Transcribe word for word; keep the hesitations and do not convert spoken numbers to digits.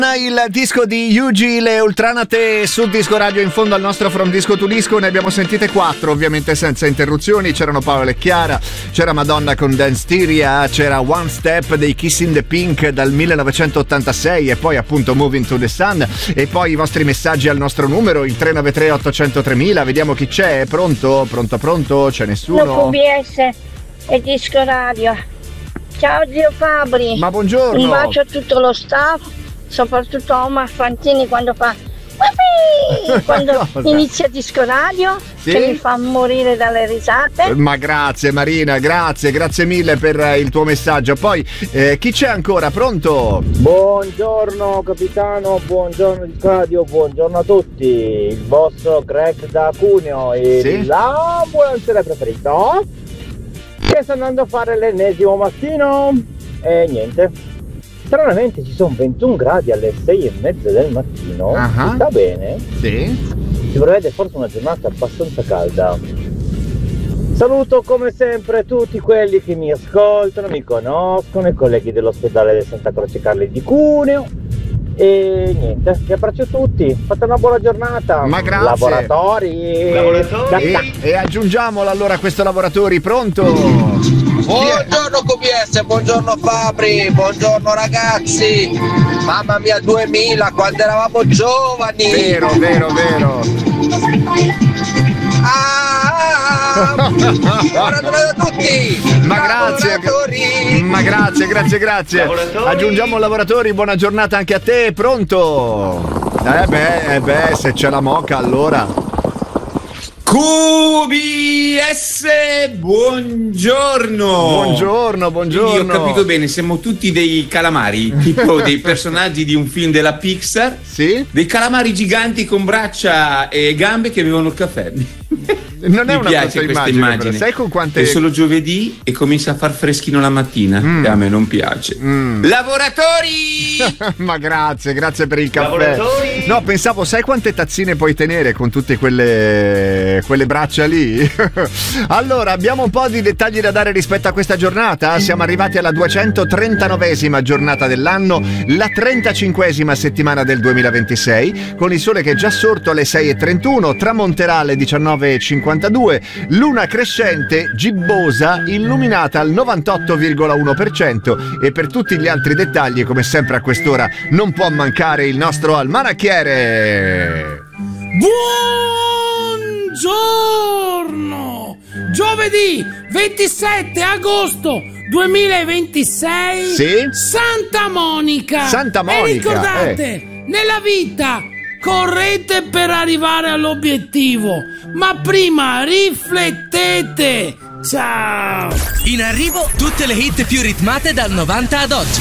Il disco di Yuji, le Ultranate su Disco Radio. In fondo al nostro From Disco to Disco ne abbiamo sentite quattro, ovviamente senza interruzioni. C'erano Paola e Chiara, c'era Madonna con Dance Tyria, c'era One Step dei Kiss in the Pink dal millenovecentottantasei e poi appunto Moving to the Sun. E poi i vostri messaggi al nostro numero, il tre nove tre otto zero zero tremila. Vediamo chi c'è. Pronto? Pronto, pronto? C'è nessuno? No, Q B S e Disco Radio. Ciao zio Fabri. Ma buongiorno. Un bacio a tutto lo staff, soprattutto a Omar Fantini quando fa Papi! Quando inizia Disco Radio, sì? Che mi fa morire dalle risate. Ma grazie Marina, grazie, grazie mille per il tuo messaggio. Poi eh, chi c'è ancora? Pronto? Buongiorno capitano, buongiorno Disco Radio, buongiorno a tutti. Il vostro Greg da Cuneo e sì? L'ambulanziere preferito che sta andando a fare l'ennesimo mattino e niente. Stranamente ci sono ventuno gradi alle sei e mezza del mattino. Uh-huh. Sta bene? Sì. Si prevede forse una giornata abbastanza calda. Saluto come sempre tutti quelli che mi ascoltano, mi conoscono, i colleghi dell'ospedale del Santa Croce Carli di Cuneo. E niente, vi abbraccio tutti, fate una buona giornata. Ma grazie. Lavoratori, lavoratori. E, e aggiungiamolo allora a questo lavoratori. Pronto? Buongiorno Q B S, buongiorno Fabri, buongiorno ragazzi. Mamma mia, duemila quando eravamo giovani. Vero, vero, vero. Ah, buona giornata a tutti. Ma grazie, ma grazie, grazie, grazie. Lavoratori. Aggiungiamo lavoratori, buona giornata anche a te. Pronto? Eh beh, eh beh, se c'è la moca allora. Q B S, buongiorno. Buongiorno, buongiorno. Quindi ho capito bene, siamo tutti dei calamari, tipo dei personaggi di un film della Pixar. Sì? Dei calamari giganti con braccia e gambe che bevono il caffè. Non è Mi una piace questa immagine, immagine. Sai con quante... È solo giovedì e comincia a far freschino la mattina, mm. e a me non piace. Mm. Lavoratori! Ma grazie, grazie per il caffè. Lavoratori! No, pensavo, sai quante tazzine puoi tenere con tutte quelle quelle braccia lì? Allora, abbiamo un po' di dettagli da dare rispetto a questa giornata. Siamo arrivati alla duecentotrentanovesima giornata dell'anno, la trentacinquesima settimana del duemilaventisei, con il sole che è già sorto alle sei e trentuno, tramonterà alle diciannove e cinquantadue, luna crescente gibbosa illuminata al novantotto virgola uno per cento. E per tutti gli altri dettagli, come sempre a quest'ora, non può mancare il nostro almanacchiere. Buongiorno! Giovedì ventisette agosto duemilaventisei. Sì? Santa Monica. Santa Monica. E ricordate, eh. nella vita correte per arrivare all'obiettivo, ma prima riflettete. Ciao! In arrivo tutte le hit più ritmate dal novanta ad oggi.